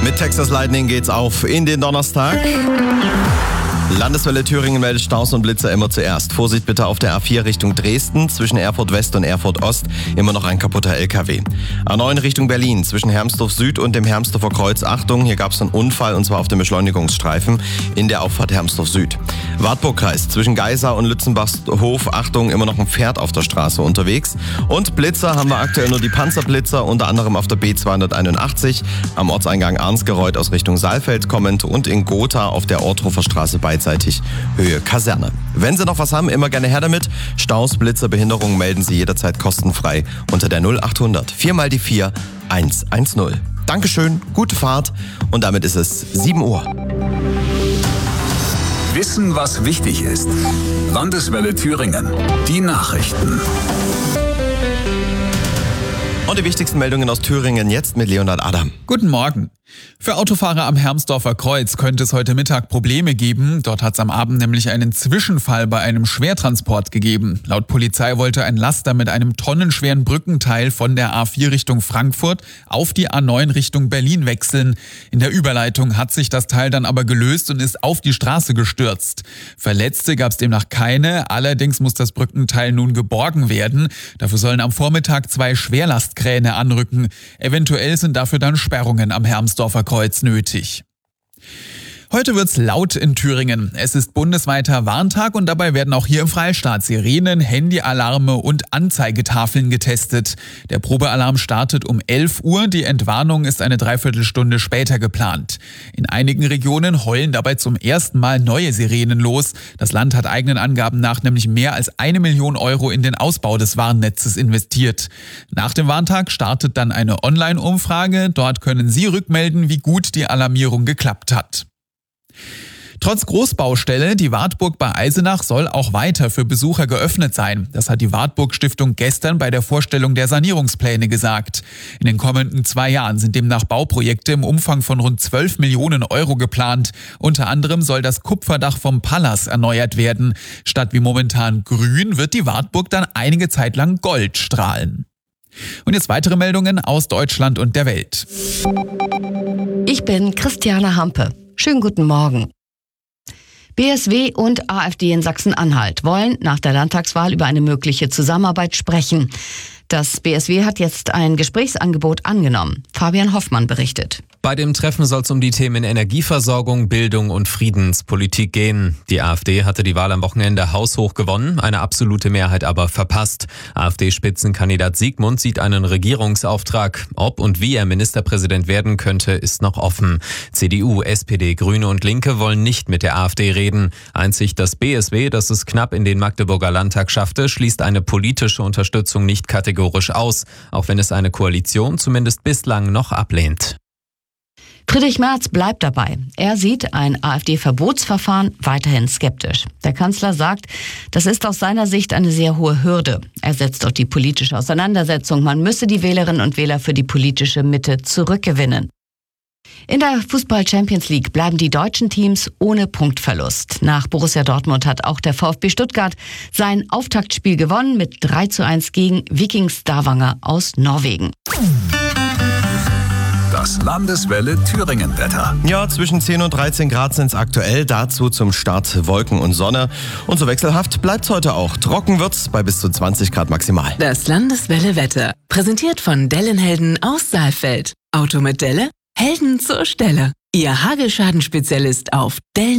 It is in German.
Mit Texas Lightning geht's auf in den Donnerstag. Landeswelle Thüringen meldet Staus und Blitzer immer zuerst. Vorsicht bitte auf der A4 Richtung Dresden, zwischen Erfurt West und Erfurt Ost immer noch ein kaputter LKW. A9 Richtung Berlin, zwischen Hermsdorf Süd und dem Hermsdorfer Kreuz. Achtung, hier gab es einen Unfall und zwar auf dem Beschleunigungsstreifen in der Auffahrt Hermsdorf Süd. Wartburgkreis, zwischen Geisa und Lützenbachshof. Achtung, immer noch ein Pferd auf der Straße unterwegs. Und Blitzer haben wir aktuell nur die Panzerblitzer, unter anderem auf der B281 am Ortseingang Arnsgereuth aus Richtung Saalfeld kommend und in Gotha auf der Orthofer Straße beidseitig Höhe Kaserne. Wenn Sie noch was haben, immer gerne her damit. Staus, Blitzer, Behinderungen melden Sie jederzeit kostenfrei unter der 0800 4 mal die 4 110. Dankeschön, gute Fahrt und damit ist es 7 Uhr. Wissen, was wichtig ist. Landeswelle Thüringen. Die Nachrichten. Und die wichtigsten Meldungen aus Thüringen jetzt mit Leonhard Adam. Guten Morgen. Für Autofahrer am Hermsdorfer Kreuz könnte es heute Mittag Probleme geben. Dort hat es am Abend nämlich einen Zwischenfall bei einem Schwertransport gegeben. Laut Polizei wollte ein Laster mit einem tonnenschweren Brückenteil von der A4 Richtung Frankfurt auf die A9 Richtung Berlin wechseln. In der Überleitung hat sich das Teil dann aber gelöst und ist auf die Straße gestürzt. Verletzte gab es demnach keine. Allerdings muss das Brückenteil nun geborgen werden. Dafür sollen am Vormittag 2 Schwerlastkräne anrücken. Eventuell sind dafür dann Sperrungen am Hermsdorfer Kreuz nötig. Heute wird's laut in Thüringen. Es ist bundesweiter Warntag und dabei werden auch hier im Freistaat Sirenen, Handyalarme und Anzeigetafeln getestet. Der Probealarm startet um 11 Uhr, die Entwarnung ist eine Dreiviertelstunde später geplant. In einigen Regionen heulen dabei zum ersten Mal neue Sirenen los. Das Land hat eigenen Angaben nach nämlich mehr als 1 Million Euro in den Ausbau des Warnnetzes investiert. Nach dem Warntag startet dann eine Online-Umfrage. Dort können Sie rückmelden, wie gut die Alarmierung geklappt hat. Trotz Großbaustelle, die Wartburg bei Eisenach soll auch weiter für Besucher geöffnet sein. Das hat die Wartburg Stiftung gestern bei der Vorstellung der Sanierungspläne gesagt. In den kommenden 2 Jahren sind demnach Bauprojekte im Umfang von rund 12 Millionen Euro geplant. Unter anderem soll das Kupferdach vom Palas erneuert werden. Statt wie momentan grün wird die Wartburg dann einige Zeit lang Gold strahlen. Und jetzt weitere Meldungen aus Deutschland und der Welt. Ich bin Christiane Hampe. Schönen guten Morgen. BSW und AfD in Sachsen-Anhalt wollen nach der Landtagswahl über eine mögliche Zusammenarbeit sprechen. Das BSW hat jetzt ein Gesprächsangebot angenommen. Fabian Hoffmann berichtet. Bei dem Treffen soll es um die Themen Energieversorgung, Bildung und Friedenspolitik gehen. Die AfD hatte die Wahl am Wochenende haushoch gewonnen, eine absolute Mehrheit aber verpasst. AfD-Spitzenkandidat Siegmund sieht einen Regierungsauftrag. Ob und wie er Ministerpräsident werden könnte, ist noch offen. CDU, SPD, Grüne und Linke wollen nicht mit der AfD reden. Einzig das BSW, das es knapp in den Magdeburger Landtag schaffte, schließt eine politische Unterstützung nicht kategorisch aus, auch wenn es eine Koalition zumindest bislang noch ablehnt. Friedrich Merz bleibt dabei. Er sieht ein AfD-Verbotsverfahren weiterhin skeptisch. Der Kanzler sagt, das ist aus seiner Sicht eine sehr hohe Hürde. Er setzt auf die politische Auseinandersetzung. Man müsse die Wählerinnen und Wähler für die politische Mitte zurückgewinnen. In der Fußball-Champions League bleiben die deutschen Teams ohne Punktverlust. Nach Borussia Dortmund hat auch der VfB Stuttgart sein Auftaktspiel gewonnen mit 3:1 gegen Viking Stavanger aus Norwegen. Das Landeswelle Thüringen-Wetter. Ja, zwischen 10 und 13 Grad sind es aktuell. Dazu zum Start Wolken und Sonne. Und so wechselhaft bleibt es heute auch. Trocken wird's bei bis zu 20 Grad maximal. Das Landeswelle Wetter. Präsentiert von Dellenhelden aus Saalfeld. Auto mit Delle? Helden zur Stelle. Ihr Hagelschaden-Spezialist auf Dellen.